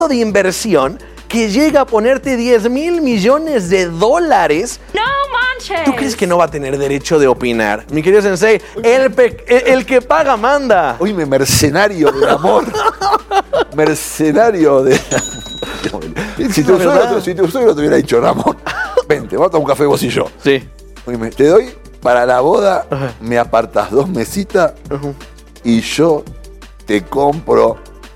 de inversión que llega a ponerte $10,000 millones. No manches. ¿Tú crees que no va a tener derecho de opinar? Mi querido Sensei, el que paga manda. Oíme, mercenario del amor. Mercenario de... Si tu suegro te hubiera dicho, Ramón, vente, vamos a tomar un café vos y yo. Sí. Oíme, te doy para la boda, me apartas 2 mesitas y yo te compro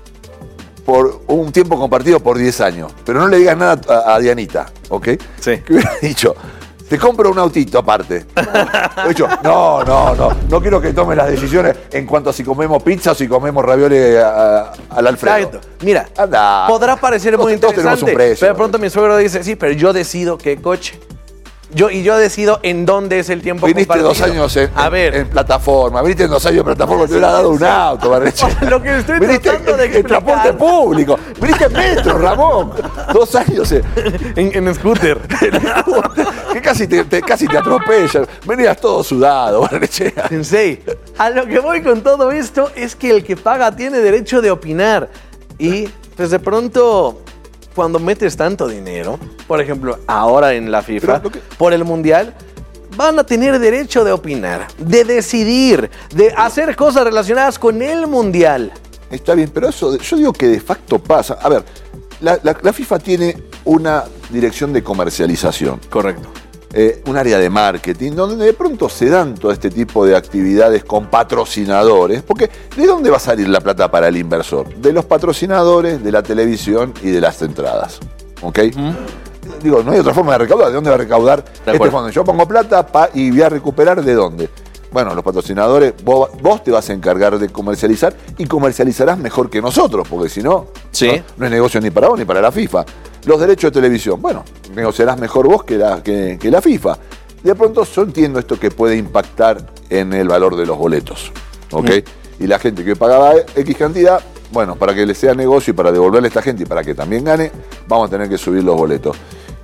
por un tiempo compartido por 10 años. Pero no le digas nada a Dianita, ¿ok? Sí. Que hubiera dicho, te compro un autito aparte. He dicho, no quiero que tome las decisiones en cuanto a si comemos pizza o si comemos ravioles al Alfredo. Exacto. Mira, anda, podrá parecer muy todos tenemos interesante, un precio, pero de pronto mi suegro dice, sí, pero yo decido qué coche. Yo decido en dónde es el tiempo viniste compartido. 2 años en en plataforma, viniste en 2 años en plataforma, te hubiera dado un auto, Barreche. Lo que estoy viniste tratando de en transporte explicar. público, viniste en metro, Ramón. 2 años En scooter. que casi te atropellan. Venías todo sudado, Barreche. Sensei, a lo que voy con todo esto es que el que paga tiene derecho de opinar. Y pues de pronto, cuando metes tanto dinero, por ejemplo, ahora en la FIFA, por el Mundial, van a tener derecho de opinar, de decidir, de hacer cosas relacionadas con el Mundial. Está bien, pero eso yo digo que de facto pasa. A ver, la FIFA tiene una dirección de comercialización. Correcto. Un área de marketing, donde de pronto se dan todo este tipo de actividades con patrocinadores, porque ¿de dónde va a salir la plata para el inversor? De los patrocinadores, de la televisión y de las entradas, ¿ok? Digo, no hay otra forma de recaudar. ¿De dónde va a recaudar este fondo? Yo pongo plata y voy a recuperar ¿de dónde? Bueno, los patrocinadores, vos te vas a encargar de comercializar y comercializarás mejor que nosotros, porque si no, sí, no es negocio ni para vos ni para la FIFA. Los derechos de televisión, bueno, negociarás mejor vos que la FIFA. De pronto yo entiendo esto que puede impactar en el valor de los boletos, ¿ok? Y la gente que pagaba X cantidad, bueno, para que le sea negocio y para devolverle a esta gente y para que también gane, vamos a tener que subir los boletos.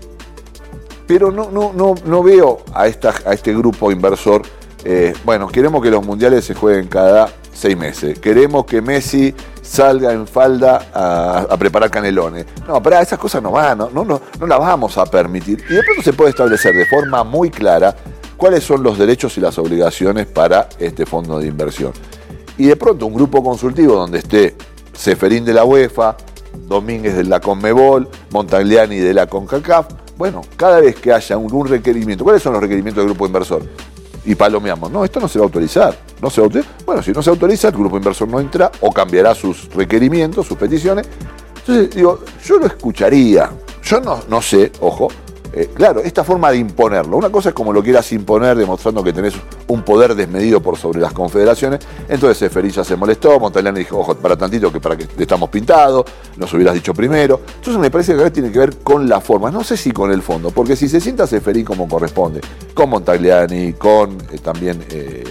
Pero no veo a este grupo inversor. Bueno, queremos que los mundiales se jueguen cada 6 meses. Queremos que Messi salga en falda a preparar canelones. No, pero esas cosas no van, no las vamos a permitir. Y de pronto se puede establecer de forma muy clara cuáles son los derechos y las obligaciones para este fondo de inversión. Y de pronto un grupo consultivo donde esté Ceferín de la UEFA, Domínguez de la Conmebol, Montagliani de la CONCACAF. Bueno, cada vez que haya un requerimiento, ¿cuáles son los requerimientos del grupo inversor? Y palomeamos, no, esto no se va a autorizar. ¿No se va a autorizar? Bueno, si no se autoriza, el grupo inversor no entra o cambiará sus requerimientos, sus peticiones. Entonces, digo, yo lo escucharía. Yo no sé, ojo, claro, esta forma de imponerlo. Una cosa es como lo quieras imponer, demostrando que tenés un poder desmedido por sobre las confederaciones. Entonces Ceferín ya se molestó, Montagliani dijo, ojo, para tantito, que para que estamos pintados, nos hubieras dicho primero. Entonces me parece que ahora tiene que ver con la forma, no sé si con el fondo, porque si se sienta Ceferín como corresponde, con Montagliani, con también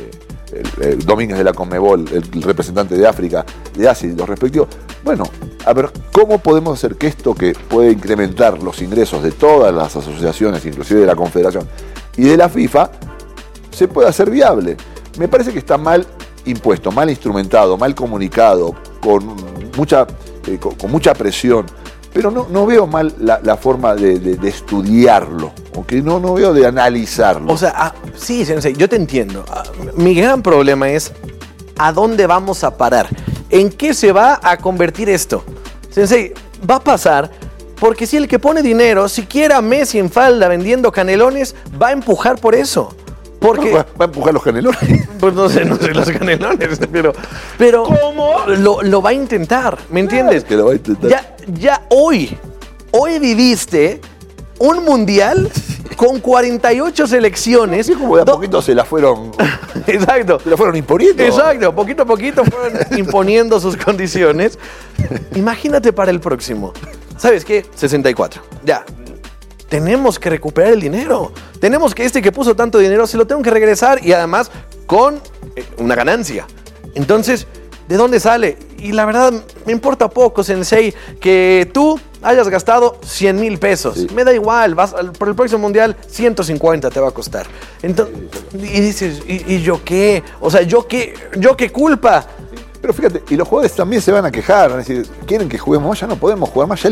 el Domínguez de la Conmebol, el representante de África, de Asia y los respectivos, bueno, a ver, ¿cómo podemos hacer que esto que puede incrementar los ingresos de todas las asociaciones, inclusive de la Confederación y de la FIFA, se pueda hacer viable? Me parece que está mal impuesto, mal instrumentado, mal comunicado, con mucha presión, pero no veo mal la forma de estudiarlo, ¿okay? No veo de analizarlo. O sea, sí, Sensei, yo te entiendo. Mi gran problema es ¿a dónde vamos a parar? ¿En qué se va a convertir esto? Sensei, va a pasar porque si el que pone dinero, si quiere a Messi en falda vendiendo canelones, va a empujar por eso. Porque ¿Va a empujar los canelones? Pues no sé los canelones, pero ¿cómo? Lo va a intentar, ¿me entiendes? Que lo va a intentar. Ya hoy viviste un mundial con 48 selecciones. Sí, como de a poquito se la fueron. Exacto. Se la fueron imponiendo. Exacto, poquito a poquito fueron imponiendo sus condiciones. Imagínate para el próximo. ¿Sabes qué? 64. Ya. Tenemos que recuperar el dinero. Tenemos que que puso tanto dinero se lo tengo que regresar y además con una ganancia. Entonces, ¿de dónde sale? Y la verdad, me importa poco, Sensei, que tú hayas gastado 100,000 pesos. Sí. Me da igual, por el próximo mundial 150 te va a costar. Entonces, y dices, ¿y yo qué? O sea, ¿yo qué culpa? Pero fíjate, y los jugadores también se van a quejar, van a decir, quieren que juguemos más, ya no podemos jugar más, ya